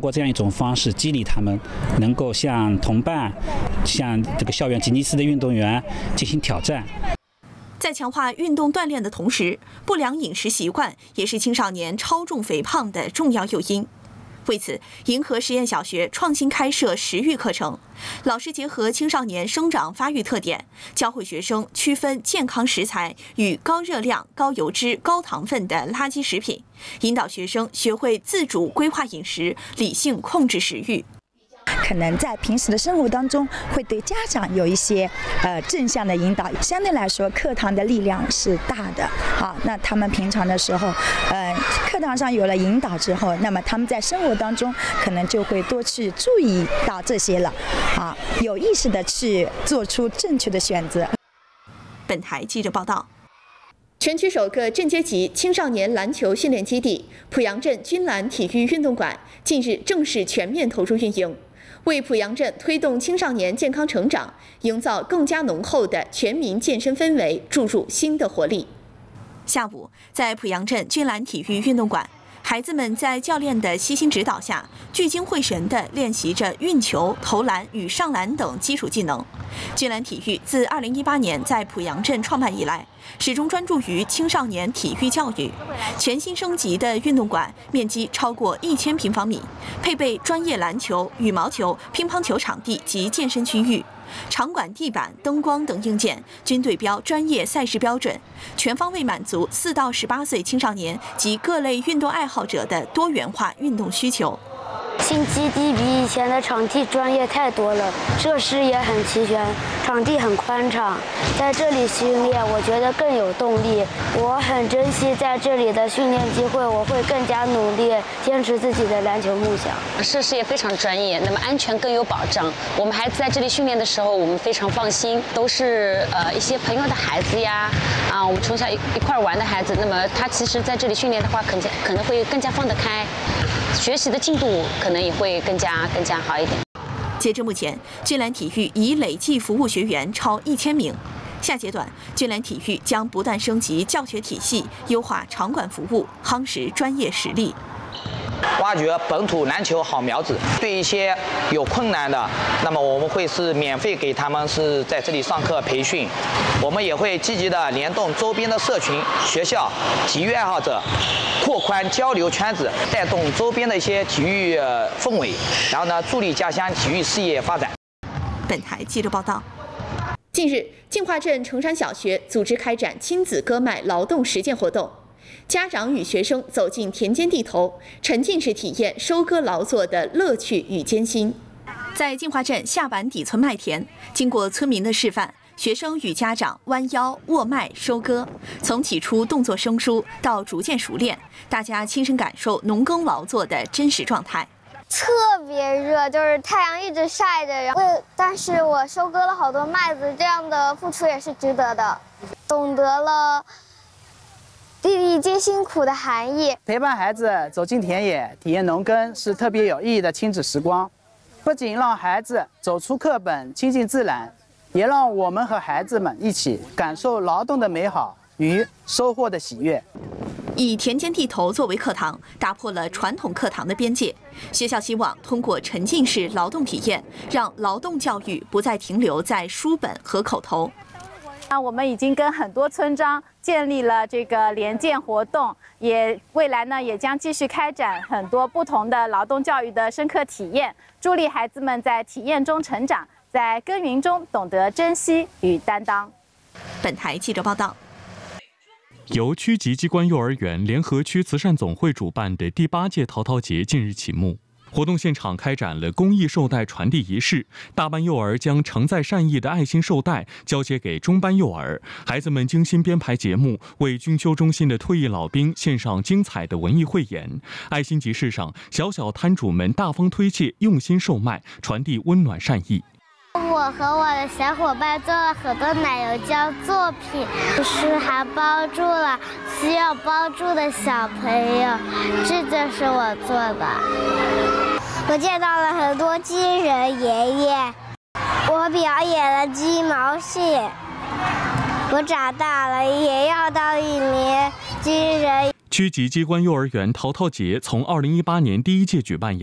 过这样一种方式激励他们，能够向同伴、向这个校园吉尼斯的运动员进行挑战。 在强化运动锻炼的同时，不良饮食习惯也是青少年超重肥胖的重要诱因。为此，银河实验小学创新开设食育课程，老师结合青少年生长发育特点，教会学生区分健康食材与高热量、高油脂、高糖分的垃圾食品，引导学生学会自主规划饮食，理性控制食欲。 可能在平时的生活当中，会对家长有一些正向的引导。相对来说，课堂的力量是大的。好，那他们平常的时候，课堂上有了引导之后，那么他们在生活当中可能就会多去注意到这些了，啊，有意识的去做出正确的选择。 本台记者报道。全区首个镇街级青少年篮球训练基地濮阳镇军篮体育运动馆近日正式全面投入运营，为濮阳镇推动青少年健康成长、营造更加浓厚的全民健身氛围注入新的活力。下午，在濮阳镇军篮体育运动馆，孩子们在教练的悉心指导下，聚精会神地练习着运球、投篮与上篮等基础技能。军篮体育自2018年在濮阳镇创办以来，始终专注于青少年体育教育。全新升级的运动馆面积超过1000平方米，配备专业篮球、羽毛球、乒乓球场地及健身区域。场馆地板、灯光等硬件均对标专业赛事标准，全方位满足4到18岁青少年及各类运动爱好者的多元化运动需求。 新基地比以前的场地专业太多了，设施也很齐全，场地很宽敞，在这里训练我觉得更有动力。我很珍惜在这里的训练机会，我会更加努力坚持自己的篮球梦想。 设施也非常专业，那么安全更有保障。我们孩子在这里训练的时候，我们非常放心，都是一些朋友的孩子呀，我们从小一块玩的孩子。那么他其实在这里训练的话，可能会更加放得开，学习的进度可能也会更加好一点。 截至目前，军篮体育已累计服务学员超1000名。下阶段，军篮体育将不断升级教学体系，优化场馆服务，夯实专业实力。 挖掘本土篮球好苗子，对一些有困难的，那么我们会是免费给他们是在这里上课培训。我们也会积极的联动周边的社群、学校、体育爱好者，扩宽交流圈子，带动周边的一些体育氛围，然后呢，助力家乡体育事业发展。 本台记者报道。近日，净化镇城山小学组织开展亲子割麦劳动实践活动。家长与学生走进田间地头，沉浸式体验收割劳作的乐趣与艰辛。在净化镇下板底村麦田，经过村民的示范，学生与家长弯腰握麦收割，从起初动作生疏到逐渐熟练，大家亲身感受农耕劳作的真实状态。 特别热，就是太阳一直晒着，但是我收割了好多麦子，这样的付出也是值得的，懂得了粒粒皆辛苦的含义。 陪伴孩子走进田野，体验农耕是特别有意义的亲子时光，不仅让孩子走出课本，亲近自然，也让我们和孩子们一起感受劳动的美好与收获的喜悦。 以田间地头作为课堂，打破了传统课堂的边界。学校希望通过沉浸式劳动体验，让劳动教育不再停留在书本和口头。 我们已经跟很多村庄建立了这个联建活动，未来呢也将继续开展很多不同的劳动教育的深刻体验，助力孩子们在体验中成长，在耕耘中懂得珍惜与担当。 本台记者报道。 由区级机关幼儿园联合区慈善总会主办的第8届淘淘节近日启幕。活动现场开展了公益绶带传递仪式，大班幼儿将承载善意的爱心绶带交接给中班幼儿，孩子们精心编排节目，为军修中心的退役老兵献上精彩的文艺汇演。爱心集市上，小小摊主们大方推介，用心售卖，传递温暖善意。 我和我的小伙伴做了很多奶油胶作品，是还帮助了需要帮助的小朋友，这就是我做的。我见到了很多金人爷爷，我表演了鸡毛戏。我长大了也要当一名军人。 区级机关幼儿园淘淘节从2018年第1届举办以来，